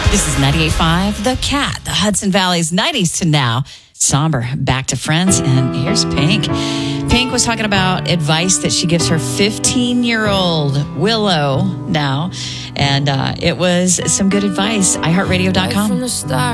This is 98.5 The Cat, the Hudson Valley's 90s to now. Somber, back to Friends, and here's Pink. Pink was talking about advice that she gives her 15-year-old Willow now, and it was some good advice. iHeartRadio.com.